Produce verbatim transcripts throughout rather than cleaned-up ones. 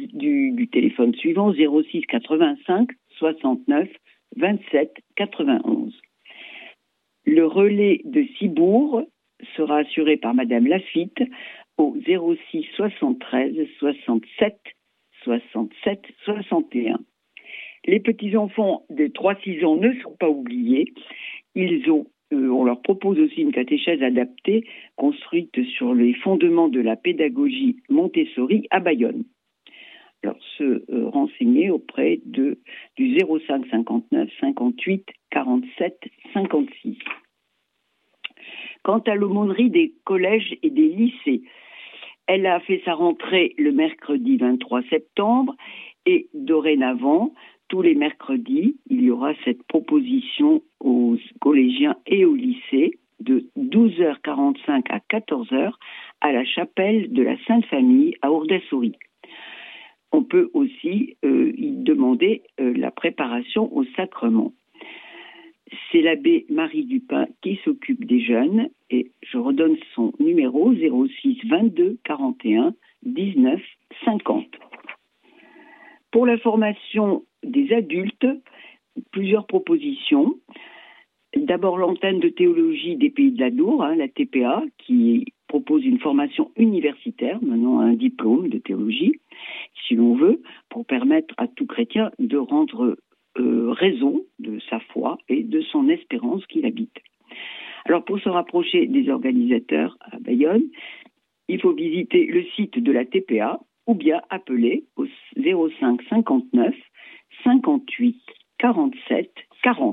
du, du téléphone suivant zéro six quatre-vingt-cinq soixante-neuf vingt-sept quatre-vingt-onze. Le relais de Cibourg sera assuré par Madame Lafitte au zéro six soixante-treize soixante-sept soixante-sept soixante et un. Les petits-enfants de trois à six ans ne sont pas oubliés. Ils ont, euh, on leur propose aussi une catéchèse adaptée construite sur les fondements de la pédagogie Montessori à Bayonne. Alors, se euh, renseigner auprès de, du zéro cinq cinquante-neuf cinquante-huit quarante-sept cinquante-six. Quant à l'aumônerie des collèges et des lycées, elle a fait sa rentrée le mercredi vingt-trois septembre et dorénavant, tous les mercredis, il y aura cette proposition aux collégiens et aux lycées de douze heures quarante-cinq à quatorze heures à la chapelle de la Sainte Famille à Ourdassory. On peut aussi euh, y demander euh, la préparation au sacrement. C'est l'abbé Marie Dupin qui s'occupe des jeunes et je redonne son numéro zéro six vingt-deux quarante et un dix-neuf cinquante. Pour la formation des adultes, plusieurs propositions. D'abord l'antenne de théologie des Pays de l'Adour, hein, la T P A, qui propose une formation universitaire, menant à un diplôme de théologie, si l'on veut, pour permettre à tout chrétien de rendre euh, raison de sa foi et de son espérance qu'il habite. Alors pour se rapprocher des organisateurs à Bayonne, il faut visiter le site de la T P A ou bien appeler au zéro cinq cinquante-neuf cinquante-huit quarante-sept quarante.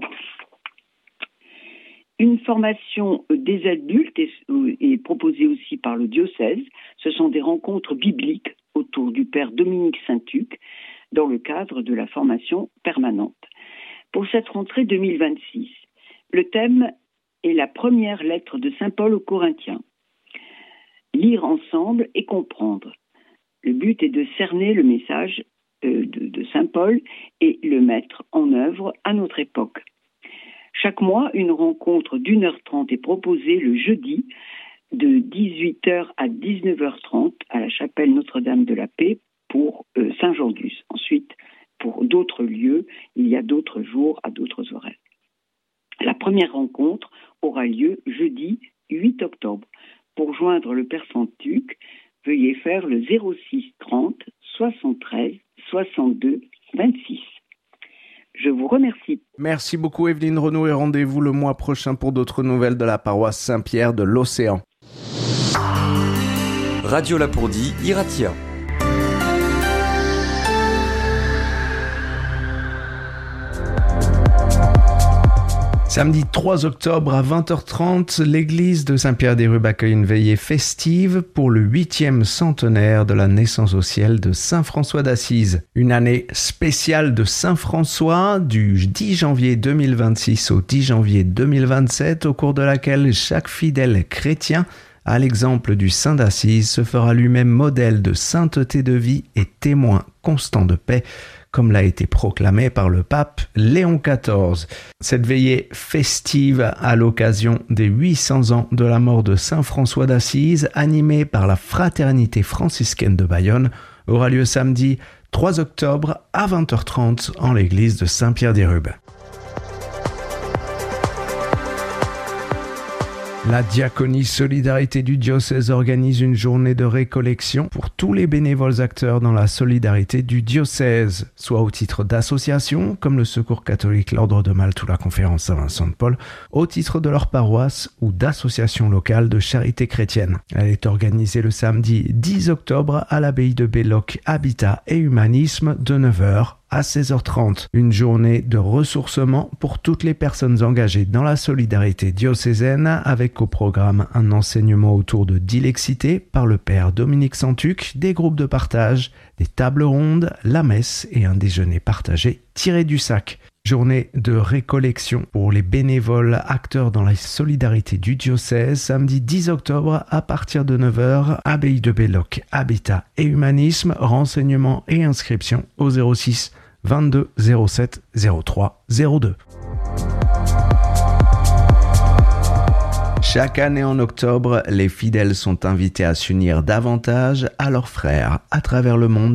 Une formation des adultes est, est proposée aussi par le diocèse. Ce sont des rencontres bibliques autour du père Dominique Saint-Tuc dans le cadre de la formation permanente. Pour cette rentrée deux mille vingt-six, le thème est la première lettre de Saint Paul aux Corinthiens. Lire ensemble et comprendre. Le but est de cerner le message euh, de, de Saint Paul et le mettre en œuvre à notre époque. Chaque mois, une rencontre d'une heure trente est proposée le jeudi de dix-huit heures à dix-neuf heures trente à la chapelle Notre-Dame de la Paix pour euh, Saint-Jean-d'Us. Ensuite, pour d'autres lieux, il y a d'autres jours à d'autres horaires. La première rencontre aura lieu jeudi huit octobre. Pour joindre le Père Saint-Tuc, veuillez faire le zéro six trente soixante-treize soixante-deux vingt-six. Je vous remercie. Merci beaucoup Evelyne Renaud et rendez-vous le mois prochain pour d'autres nouvelles de la paroisse Saint-Pierre de l'Océan. Radio Lapourdie, Iratia. Samedi trois octobre à vingt heures trente, l'église de Saint-Pierre-des-Rubes accueille une veillée festive pour le huitième centenaire de la naissance au ciel de Saint François d'Assise. Une année spéciale de Saint François du dix janvier deux mille vingt-six au dix janvier deux mille vingt-sept, au cours de laquelle chaque fidèle chrétien, à l'exemple du Saint d'Assise, se fera lui-même modèle de sainteté de vie et témoin constant de paix, comme l'a été proclamé par le pape Léon quatorze. Cette veillée festive à l'occasion des huit cents ans de la mort de Saint François d'Assise, animée par la Fraternité franciscaine de Bayonne, aura lieu samedi trois octobre à vingt heures trente en l'église de Saint-Pierre-des-Rubes. La Diaconie Solidarité du Diocèse organise une journée de récollection pour tous les bénévoles acteurs dans la solidarité du diocèse, soit au titre d'associations comme le Secours catholique, l'Ordre de Malte ou la Conférence Saint-Vincent de Paul, au titre de leur paroisse ou d'associations locales de charité chrétienne. Elle est organisée le samedi dix octobre à l'abbaye de Belloc, Habitat et Humanisme de neuf heures à seize heures trente. Une journée de ressourcement pour toutes les personnes engagées dans la solidarité diocésaine, avec au programme un enseignement autour de dilexité par le père Dominique Saint-Tuc, des groupes de partage, des tables rondes, la messe et un déjeuner partagé tiré du sac. Journée de récollection pour les bénévoles acteurs dans la solidarité du diocèse, samedi dix octobre à partir de neuf heures, abbaye de Belloc, Habitat et Humanisme, renseignements et inscriptions au zéro six vingt-deux zéro sept zéro trois zéro deux. Chaque année en octobre, les fidèles sont invités à s'unir davantage à leurs frères à travers le monde